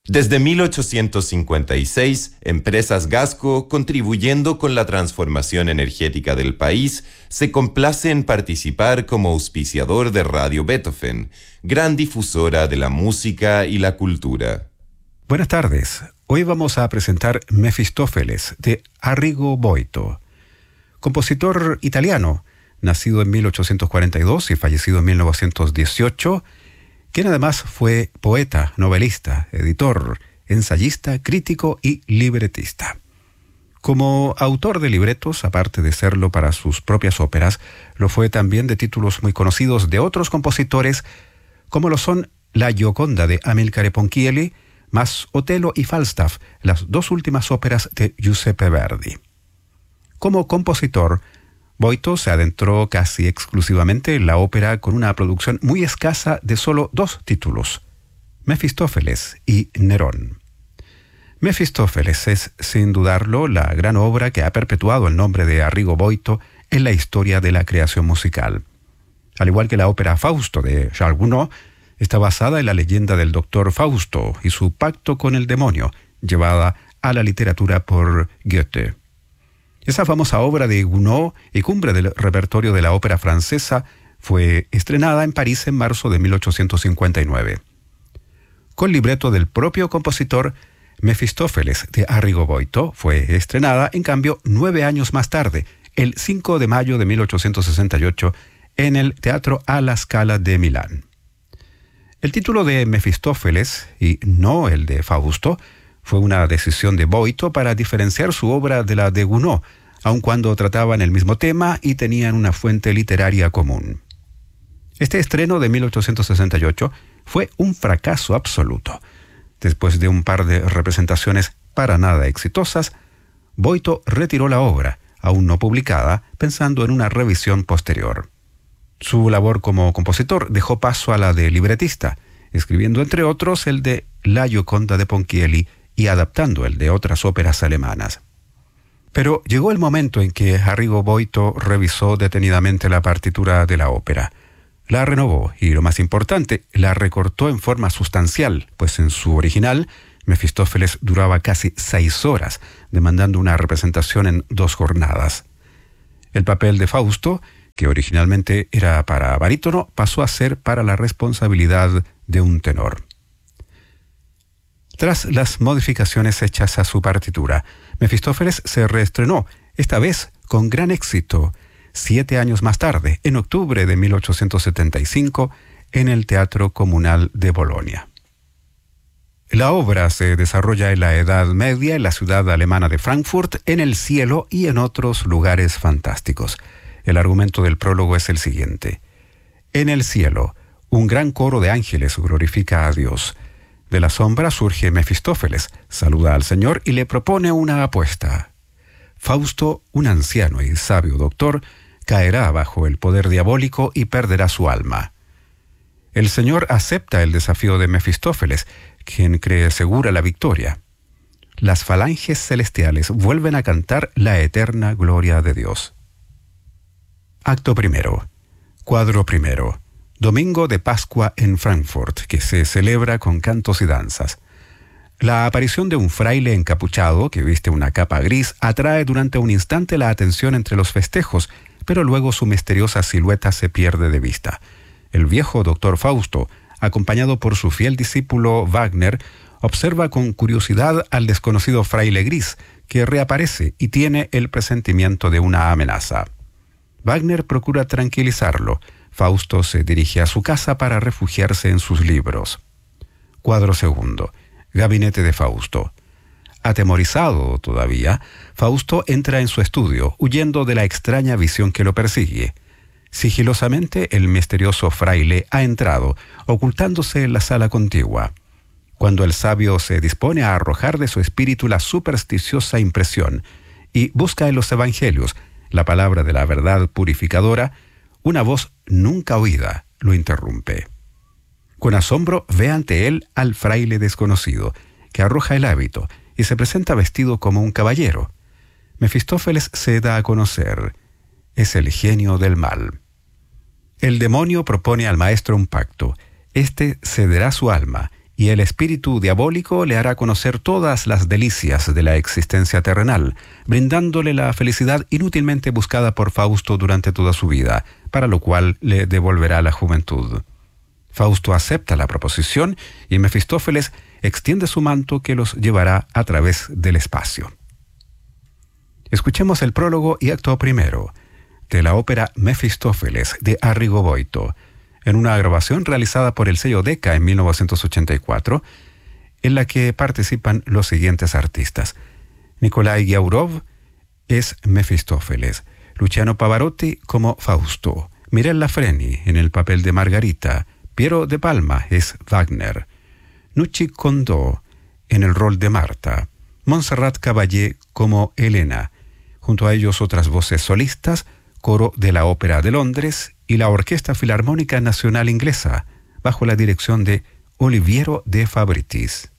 Desde 1856, Empresas Gasco, contribuyendo con la transformación energética del país, se complace en participar como auspiciador de Radio Beethoven, gran difusora de la música y la cultura. Buenas tardes. Hoy vamos a presentar Mefistófeles de Arrigo Boito, compositor italiano, nacido en 1842 y fallecido en 1918, quien además fue poeta, novelista, editor, ensayista, crítico y libretista. Como autor de libretos, aparte de serlo para sus propias óperas, lo fue también de títulos muy conocidos de otros compositores, como lo son La Gioconda de Amilcare Ponchielli, más Otello y Falstaff, las dos últimas óperas de Giuseppe Verdi. Como compositor, Boito se adentró casi exclusivamente en la ópera con una producción muy escasa de solo dos títulos, Mefistófeles y Nerón. Mefistófeles es, sin dudarlo, la gran obra que ha perpetuado el nombre de Arrigo Boito en la historia de la creación musical. Al igual que la ópera Fausto de Charles Gounod, está basada en la leyenda del doctor Fausto y su pacto con el demonio, llevada a la literatura por Goethe. Esa famosa obra de Gounod y cumbre del repertorio de la ópera francesa fue estrenada en París en marzo de 1859. Con libreto del propio compositor, Mefistófeles de Arrigo Boito fue estrenada, en cambio, 9 años más tarde, el 5 de mayo de 1868, en el Teatro alla Scala de Milán. El título de Mefistófeles, y no el de Fausto, fue una decisión de Boito para diferenciar su obra de la de Gounod, aun cuando trataban el mismo tema y tenían una fuente literaria común. Este estreno de 1868 fue un fracaso absoluto. Después de un par de representaciones para nada exitosas, Boito retiró la obra, aún no publicada, pensando en una revisión posterior. Su labor como compositor dejó paso a la de libretista, escribiendo entre otros el de La Gioconda de Ponchielli y adaptando el de otras óperas alemanas. Pero llegó el momento en que Arrigo Boito revisó detenidamente la partitura de la ópera. La renovó y, lo más importante, la recortó en forma sustancial, pues en su original, Mefistófeles duraba casi 6 horas, demandando una representación en 2 jornadas. El papel de Fausto, que originalmente era para barítono, pasó a ser para la responsabilidad de un tenor. Tras las modificaciones hechas a su partitura, Mefistófeles se reestrenó, esta vez con gran éxito, 7 años más tarde, en octubre de 1875, en el Teatro Comunal de Bolonia. La obra se desarrolla en la Edad Media en la ciudad alemana de Frankfurt, en el cielo y en otros lugares fantásticos. El argumento del prólogo es el siguiente. En el cielo, un gran coro de ángeles glorifica a Dios. De la sombra surge Mefistófeles, saluda al Señor y le propone una apuesta. Fausto, un anciano y sabio doctor, caerá bajo el poder diabólico y perderá su alma. El Señor acepta el desafío de Mefistófeles, quien cree segura la victoria. Las falanges celestiales vuelven a cantar la eterna gloria de Dios. Acto primero. Cuadro primero. Domingo de Pascua en Frankfurt, que se celebra con cantos y danzas. La aparición de un fraile encapuchado que viste una capa gris atrae durante un instante la atención entre los festejos, pero luego su misteriosa silueta se pierde de vista. El viejo doctor Fausto, acompañado por su fiel discípulo Wagner, observa con curiosidad al desconocido fraile gris, que reaparece y tiene el presentimiento de una amenaza. Wagner procura tranquilizarlo. Fausto se dirige a su casa para refugiarse en sus libros. Cuadro segundo. Gabinete de Fausto. Atemorizado todavía, Fausto entra en su estudio, huyendo de la extraña visión que lo persigue. Sigilosamente, el misterioso fraile ha entrado, ocultándose en la sala contigua. Cuando el sabio se dispone a arrojar de su espíritu la supersticiosa impresión y busca en los evangelios la palabra de la verdad purificadora, una voz nunca oída lo interrumpe. Con asombro ve ante él al fraile desconocido, que arroja el hábito y se presenta vestido como un caballero. Mefistófeles se da a conocer. Es el genio del mal. El demonio propone al maestro un pacto. Este cederá su alma y el espíritu diabólico le hará conocer todas las delicias de la existencia terrenal, brindándole la felicidad inútilmente buscada por Fausto durante toda su vida, para lo cual le devolverá la juventud. Fausto acepta la proposición y Mefistófeles extiende su manto que los llevará a través del espacio. Escuchemos el prólogo y acto primero de la ópera Mefistófeles de Arrigo Boito, en una grabación realizada por el sello Decca en 1984, en la que participan los siguientes artistas. Nikolai Giaurov es Mefistófeles, Luciano Pavarotti como Fausto, Mirella Freni en el papel de Margarita, Piero de Palma es Wagner, Nucci Condò en el rol de Marta, Montserrat Caballé como Helena, junto a ellos otras voces solistas, coro de la Ópera de Londres y la Orquesta Filarmónica Nacional Inglesa, bajo la dirección de Oliviero de Fabritis.